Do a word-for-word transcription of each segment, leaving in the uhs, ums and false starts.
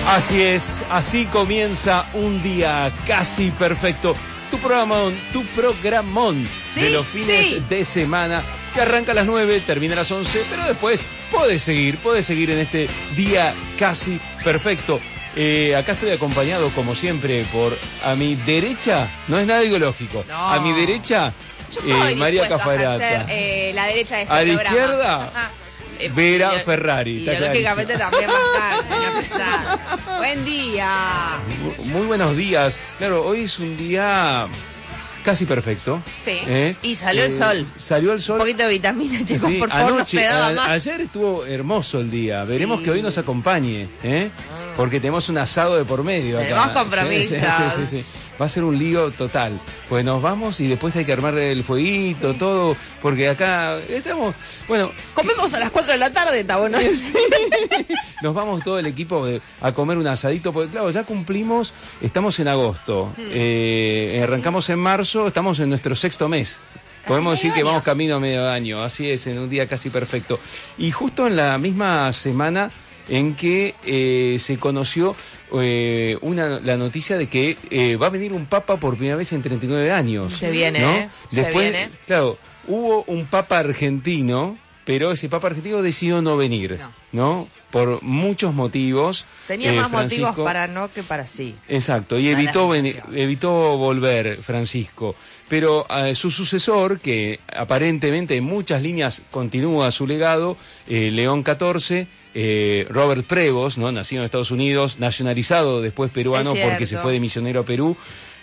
Así es, así comienza un día casi perfecto. Tu programón, tu programón ¿Sí? de los fines sí. de semana que arranca a las nueve, termina a las once, pero después podés seguir, podés seguir en este día casi perfecto. Eh, acá estoy acompañado, como siempre, por a mi derecha, no es nada ideológico, No. a mi derecha, Yo estoy eh, María dispuesto a Cafarata. ejercer, eh, la derecha de este A la programa. izquierda, Ajá. Eh, Vera y- Ferrari, está Ideológicamente también bastante, una pesada. Buen día. Muy buenos días. Claro, hoy es un día casi perfecto. Sí. ¿eh? Y salió el Eh, sol. Salió el sol. Un poquito de vitamina, chicos, Sí, por favor, anoche, no se daba a- más. ayer estuvo hermoso el día. Veremos Sí. que hoy nos acompañe, ¿eh? Porque tenemos un asado de por medio acá. Tenemos compromisos. Sí, sí, sí, sí. Va a ser un lío total. Pues nos vamos y después hay que armar el fueguito, Sí. todo, porque acá estamos, bueno, Comemos a las cuatro de la tarde, está bueno. sí. Nos vamos todo el equipo de- a comer un asadito, porque claro, ya cumplimos, estamos en agosto, eh, arrancamos en marzo, estamos en nuestro sexto mes. Podemos decir medio que año. vamos camino a medio año, así es, en un día casi perfecto. Y justo en la misma semana en que eh, se conoció eh, una, la noticia de que eh, va a venir un papa por primera vez en treinta y nueve años. Se viene, ¿no? ¿eh? Se Después, viene. claro, hubo un papa argentino, pero ese papa argentino decidió no venir, No. ¿no? Por muchos motivos. Tenía eh, más Francisco- motivos para no que para sí. Exacto, y Da la evitó, veni- sensación. evitó volver Francisco. Pero eh, su sucesor, que aparentemente en muchas líneas continúa su legado, eh, León catorce, eh, Robert Prevost, ¿no? Nacido en Estados Unidos, nacionalizado después peruano Es porque se cierto. fue de misionero a Perú.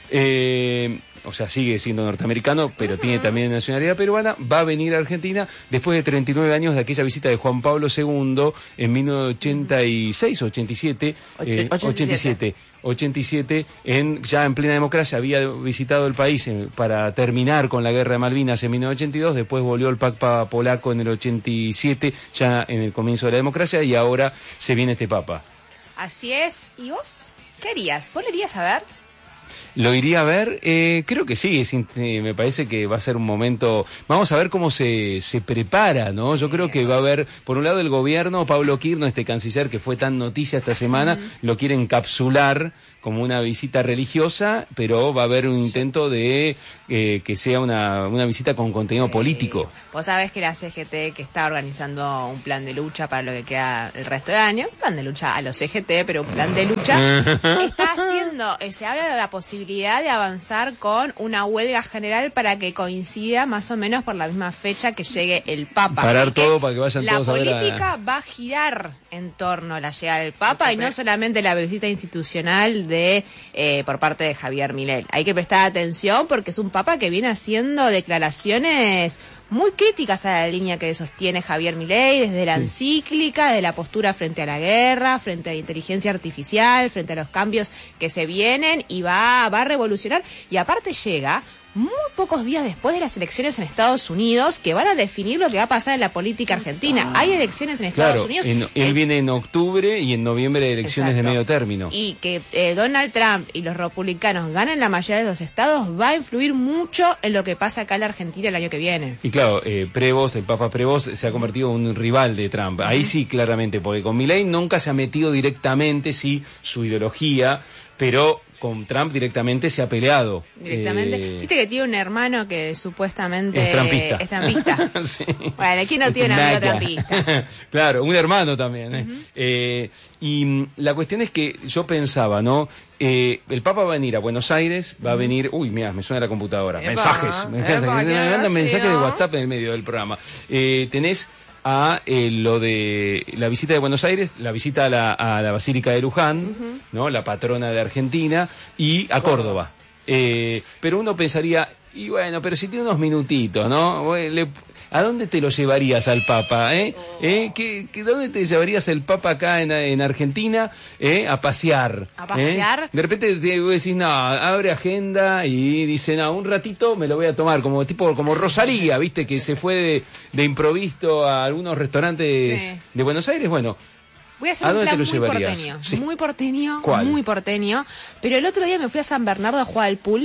Eh, o sea, sigue siendo norteamericano, pero tiene también nacionalidad peruana. Va a venir a Argentina después de treinta y nueve años de aquella visita de Juan Pablo segundo en mil novecientos ochenta y seis o ochenta y siete. eh, Och- ochenta y siete. ochenta y siete, en, ya en plena democracia, había visitado el país eh, para terminar con la guerra de Malvinas en mil novecientos ochenta y dos, después volvió el Papa polaco en el ochenta y siete, ya en el comienzo de la democracia, y ahora se viene este Papa. Así es. ¿Y vos? ¿Qué harías? ¿Vos lo irías a ver? ¿Lo iría a ver? Eh, creo que sí, es in- eh, me parece que va a ser un momento... Vamos a ver cómo se, se prepara, ¿no? Yo creo que va a haber, por un lado, el gobierno, Pablo Kirno, este canciller que fue tan noticia esta semana, lo quiere encapsular como una visita religiosa, pero va a haber un intento de eh, que sea una, una visita con contenido político. Vos sabés que la C G T, que está organizando un plan de lucha para lo que queda el resto del año, un plan de lucha a los C G T, pero un plan de lucha, está haciendo, eh, se habla de la posibilidad de avanzar con una huelga general para que coincida más o menos por la misma fecha que llegue el Papa. Parar Así que todo para que vayan la todos a ver a- política va a girar en torno a la llegada del Papa y no solamente la visita institucional de eh, por parte de Javier Milei. Hay que prestar atención porque es un Papa que viene haciendo declaraciones muy críticas a la línea que sostiene Javier Milei, desde la encíclica, desde la postura frente a la guerra, frente a la inteligencia artificial, frente a los cambios que se vienen, y va, va a revolucionar. Y aparte llega muy pocos días después de las elecciones en Estados Unidos, que van a definir lo que va a pasar en la política argentina. Hay elecciones en Estados Claro, Unidos. en- él El- viene en octubre y en noviembre de elecciones Exacto. de medio término. Y que eh, Donald Trump y los republicanos ganen la mayoría de los estados va a influir mucho en lo que pasa acá en la Argentina el año que viene. Y claro, eh, Prevost, el Papa Prevost, se ha convertido en un rival de Trump. Ahí sí, claramente, porque con Milei nunca se ha metido directamente, sí, su ideología, pero con Trump directamente se ha peleado. Directamente. Eh, Viste que tiene un hermano que supuestamente es trampista. es trampista. Sí. Bueno, ¿quién no tiene un amigo Naya. trampista? Claro, un hermano también. ¿eh? Eh, y mm, la cuestión es que yo pensaba, ¿no? Eh, el Papa va a venir a Buenos Aires, va a venir... Uy, mira, me suena la computadora. Epa, mensajes. mensajes. epa, Me ¿qué mandan ha mensajes de sido? WhatsApp en el medio del programa. Eh, tenés a eh, lo de la visita de Buenos Aires, la visita a la, a la Basílica de Luján, ¿no? La patrona de Argentina, y a Córdoba. Eh, pero uno pensaría, y bueno, pero si tiene unos minutitos, ¿no? Bueno, le- ¿a dónde te lo llevarías al Papa? ¿Eh? ¿Eh? ¿Qué, qué, ¿Dónde te llevarías el Papa acá en, en Argentina? ¿Eh? A pasear. ¿A pasear? ¿Eh? De repente te vos decís, no, abre agenda y dice, no, un ratito me lo voy a tomar, como tipo como Rosalía, ¿viste? Que se fue de, de improviso a algunos restaurantes Sí. de Buenos Aires. Bueno, Voy a hacer ¿a un dónde plan te lo muy llevarías? porteño, Sí. muy porteño, ¿Cuál? muy porteño. Pero el otro día me fui a San Bernardo a jugar al pool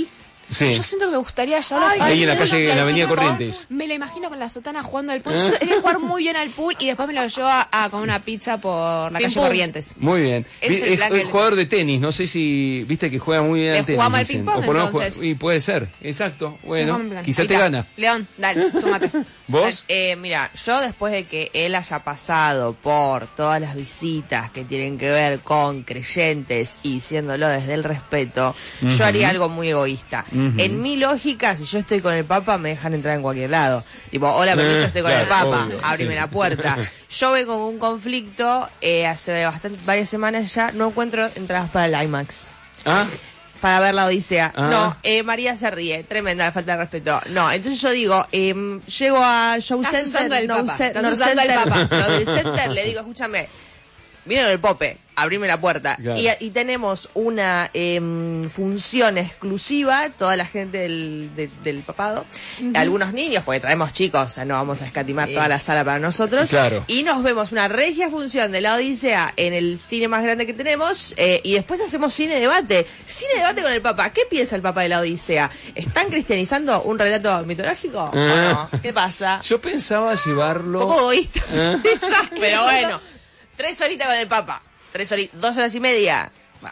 Sí. Yo siento que me gustaría llevarlo Ay, a ahí en la calle, en la avenida Pero Corrientes. Me la imagino con la sotana jugando al pool. Siento que hay que jugar muy bien al pool y después me lo llevo a, a comer una pizza por la Pim, calle pum. Corrientes. Muy bien. Es Vi- el Es plan que- jugador de tenis, no sé si viste que juega muy bien ¿Le al tenis. jugamos al dicen. ping-pong, O por lo menos entonces? juega- Y puede ser, exacto. Bueno, Jugamos al quizá Ahí te está. gana. León, dale, súmate. ¿Vos? Eh, mira, yo después de que él haya pasado por todas las visitas que tienen que ver con creyentes y siéndolo desde el respeto, yo haría algo muy egoísta. En mi lógica, si yo estoy con el Papa, me dejan entrar en cualquier lado. Tipo, hola, permiso, Eh, estoy con claro, el Papa, obvio, ábreme sí. la puerta. Yo vengo con un conflicto, eh, hace bastante, varias semanas ya, no encuentro entradas para el IMAX. Ah, Para ver la Odisea. Ah. No, eh, María se ríe. Tremenda la falta de respeto. No, entonces yo digo, eh, llego a Show Estás Center. usando el no, Papa, ce- estás no, usando el Center, Papa. no, del Center, le digo, escúchame, viene el Pope, abrime la puerta. Claro. Y, y tenemos una em, función exclusiva, toda la gente del, de- del papado, algunos niños, porque traemos chicos, o sea, no vamos a escatimar toda la sala para nosotros. Claro. Y nos vemos una regia función de la Odisea en el cine más grande que tenemos, eh, y después hacemos cine debate. Cine debate con el Papa. ¿Qué piensa el Papa de la Odisea? ¿Están cristianizando un relato mitológico? ¿O no? ¿Qué pasa? yo pensaba llevarlo. Un poco egoísta. ¿Eh? Pero bueno, tres horitas con el Papa. Tres horitas, dos horas y media. Va.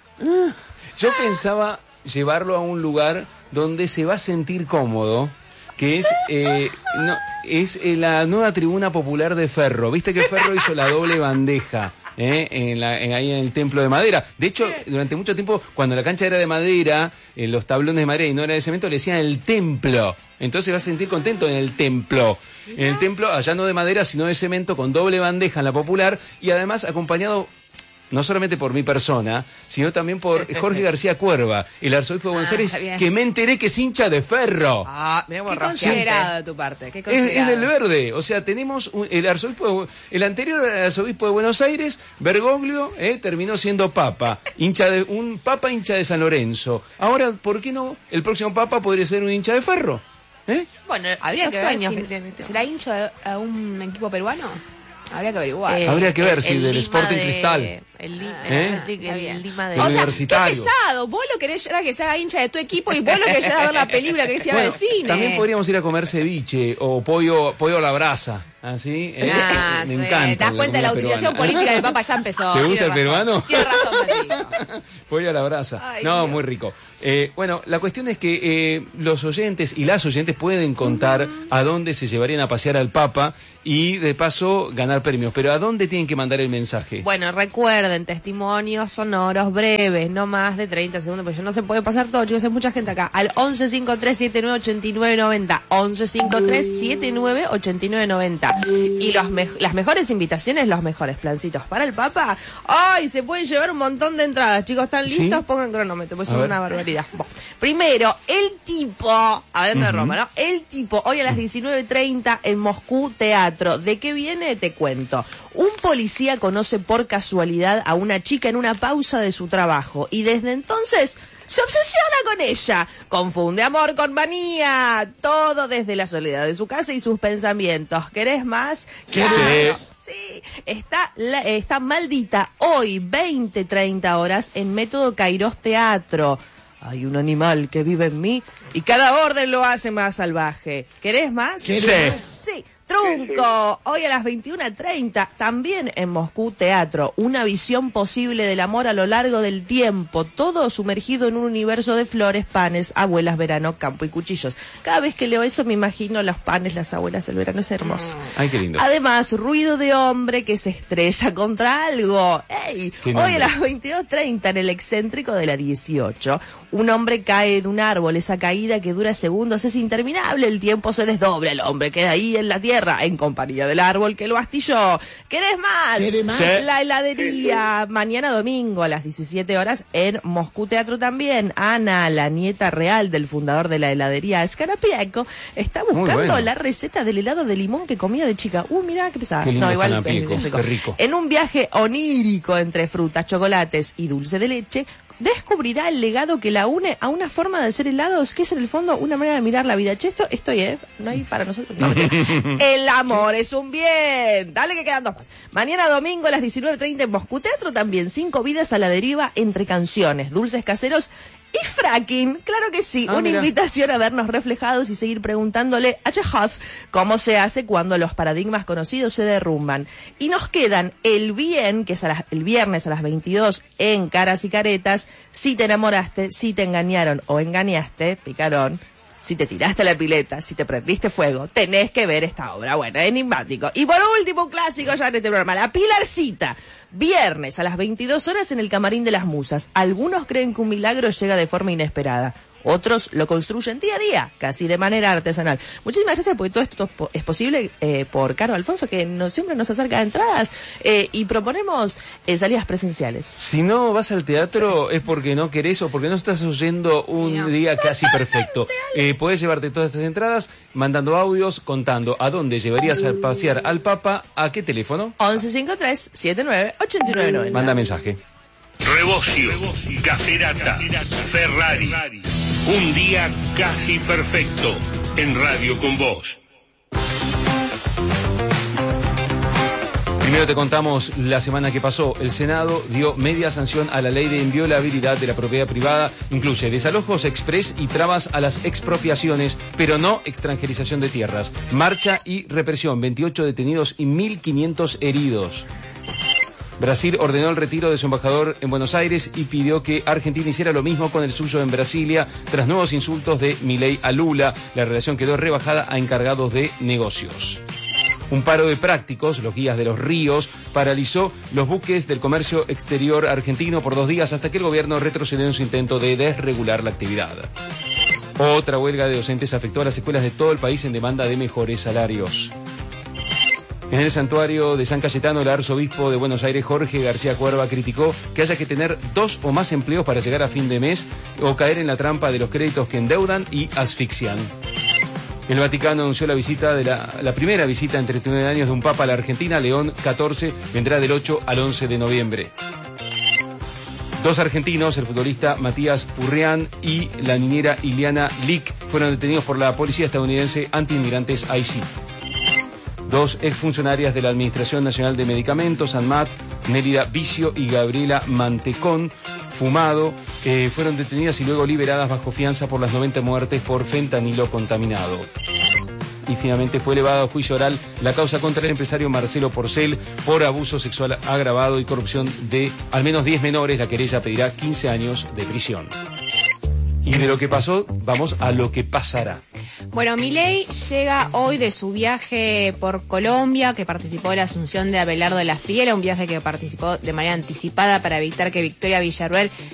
Yo pensaba llevarlo a un lugar donde se va a sentir cómodo, que es eh, no, es eh, la nueva tribuna popular de Ferro. Viste que Ferro hizo la doble bandeja. ¿Eh? En la, en, ahí en el templo de madera. De hecho, durante mucho tiempo, cuando la cancha era de madera, en los tablones de madera y no era de cemento, le decían el templo. Entonces vas a sentir contento en el templo. En el templo, allá no de madera, sino de cemento, con doble bandeja en la popular, y además acompañado no solamente por mi persona, sino también por Jorge García Cuerva, el arzobispo de Buenos Ah, Aires, bien. que me enteré que es hincha de Ferro. Ah, mirá cómo Qué rosqueante. considerado de tu parte. Qué Es, considerado. es del verde, o sea, tenemos un- el arzobispo, de- el anterior arzobispo de Buenos Aires, Bergoglio, eh, terminó siendo papa, hincha de un papa hincha de San Lorenzo. Ahora, ¿por qué no? El próximo papa podría ser un hincha de Ferro, ¿eh? Bueno, Habría los que ver sueños si que tiene. será hincho a, a un equipo peruano. Habría que averiguar. Eh, Habría que ver el- si el del Lima Sporting de- Cristal. El, li- ¿Eh? el Atlético- Está el bien. Lima de... El O sea, qué Universitario. pesado. Vos lo querés llevar a que se haga hincha de tu equipo y vos lo querés llevar a ver la película, querés ir a ver Bueno, al cine. también podríamos ir a comer ceviche o pollo, pollo a la brasa, así. ¿eh? Ah, me sí, encanta. ¿Te das cuenta de la comida utilización peruana. política del Papa? Ya empezó. ¿Te gusta Tiene el razón. peruano? Tienes razón, Patricio. Pollo a la brasa. Ay, no, Dios. muy rico. Eh, bueno, la cuestión es que eh, los oyentes y las oyentes pueden contar a dónde se llevarían a pasear al Papa y de paso ganar premios. Pero ¿a dónde tienen que mandar el mensaje? Bueno, recuerden, testimonios sonoros breves, no más de treinta segundos, porque ya no se puede pasar todo, chicos, hay mucha gente acá. Al once cincuenta y tres setenta y nueve ochenta y nueve noventa, once cincuenta y tres setenta y nueve ochenta y nueve noventa. Y los me- las mejores invitaciones, los mejores plancitos para el Papa. ¡Ay! Se pueden llevar un montón de entradas, chicos, ¿están ¿Sí? listos? Pongan cronómetro, pues A es ver. una barbaridad. Bueno, primero, el tipo, hablando de Roma, ¿no? El tipo, hoy a las diecinueve treinta en Moscú Teatro. ¿De qué viene? Te cuento. Un policía conoce por casualidad a una chica en una pausa de su trabajo y desde entonces se obsesiona con ella. Confunde amor con manía. Todo desde la soledad de su casa y sus pensamientos. ¿Querés más? Claro. Sí, está, la- está maldita hoy, veinte treinta horas, en Método Kairos Teatro. Hay un animal que vive en mí y cada orden lo hace más salvaje. ¿Querés más? Sí. Sí. Trunco, hoy a las veintiuna treinta, también en Moscú Teatro, una visión posible del amor a lo largo del tiempo, todo sumergido en un universo de flores, panes, abuelas, verano, campo y cuchillos. Cada vez que leo eso me imagino los panes, las abuelas, el verano, es hermoso. Ay, qué lindo. Además, ruido de hombre que se estrella contra algo. ¡Ey! Qué Hoy nombre. a las veintidós treinta en el excéntrico de la dieciocho, un hombre cae de un árbol. Esa caída que dura segundos es interminable. El tiempo se desdobla. El hombre queda ahí en la tierra en compañía del árbol que lo astilló. ¿Querés más? ¿Querés más? Sí. La heladería. Mañana domingo a las diecisiete horas en Moscú Teatro también. Ana, la nieta real del fundador de la heladería Scarapiaco, está Muy buscando bueno. la receta del helado de limón que comía de chica. Uy, mirá qué pesada. Qué lindo No, igual es- Scarapiaco, es rico. qué rico. En un viaje onírico entre frutas, chocolates y dulce de leche, descubrirá el legado que la une a una forma de hacer helados que es en el fondo una manera de mirar la vida. Che, esto estoy, ¿eh? No hay para nosotros. No, mentira. El amor es un bien. Dale que quedan dos más. Mañana domingo a las diecinueve treinta en Moscú Teatro también. Cinco vidas a la deriva entre canciones, dulces caseros Y fracking, claro que sí, Ah, una mira. invitación a vernos reflejados y seguir preguntándole a Chekhov cómo se hace cuando los paradigmas conocidos se derrumban. Y nos quedan el bien, que es a las, el viernes a las veintidós en Caras y Caretas, si te enamoraste, si te engañaron o engañaste, picarón. Si te tiraste a la pileta, si te prendiste fuego, tenés que ver esta obra. Bueno, enigmático. Y por último, un clásico ya en este programa, La Pilarcita. Viernes a las veintidós horas en el Camarín de las Musas. Algunos creen que un milagro llega de forma inesperada. Otros lo construyen día a día, casi de manera artesanal. Muchísimas gracias, porque todo esto es posible eh, por Caro Alfonso, que nos, siempre nos acerca de entradas eh, y proponemos eh, salidas presenciales. Si no vas al teatro es porque no querés o porque no estás oyendo un No. día casi perfecto. Eh, podés llevarte todas estas entradas mandando audios contando a dónde llevarías a pasear al Papa, a qué teléfono. once cincuenta y tres, setenta y nueve, ochenta y nueve noventa. Manda mensaje. Rebocio, Caserata, Ferrari. Un día casi perfecto en Radio con Vos. Primero te contamos la semana que pasó. El Senado dio media sanción a la ley de inviolabilidad de la propiedad privada. Incluye desalojos express y trabas a las expropiaciones, pero no extranjerización de tierras. Marcha y represión. veintiocho detenidos y mil quinientos heridos. Brasil ordenó el retiro de su embajador en Buenos Aires y pidió que Argentina hiciera lo mismo con el suyo en Brasilia tras nuevos insultos de Milei a Lula. La relación quedó rebajada a encargados de negocios. Un paro de prácticos, los guías de los ríos, paralizó los buques del comercio exterior argentino por dos días hasta que el gobierno retrocedió en su intento de desregular la actividad. Otra huelga de docentes afectó a las escuelas de todo el país en demanda de mejores salarios. En el santuario de San Cayetano, el arzobispo de Buenos Aires, Jorge García Cuerva, criticó que haya que tener dos o más empleos para llegar a fin de mes o caer en la trampa de los créditos que endeudan y asfixian. El Vaticano anunció la visita de la, la primera visita en treinta y nueve años de un papa a la Argentina. León catorce vendrá del ocho al once de noviembre. Dos argentinos, el futbolista Matías Purrián y la niñera Iliana Lick, fueron detenidos por la policía estadounidense antiinmigrantes I C. Dos exfuncionarias de la Administración Nacional de Medicamentos, ANMAT, Nélida Vicio y Gabriela Mantecón Fumado, eh, fueron detenidas y luego liberadas bajo fianza por las noventa muertes por fentanilo contaminado. Y finalmente fue elevada a juicio oral la causa contra el empresario Marcelo Porcel por abuso sexual agravado y corrupción de al menos diez menores. La querella pedirá quince años de prisión. Y de lo que pasó, vamos a lo que pasará. Bueno, Milei llega hoy de su viaje por Colombia, que participó de la asunción de Abelardo de la Espriella, un viaje que participó de manera anticipada para evitar que Victoria Villarruel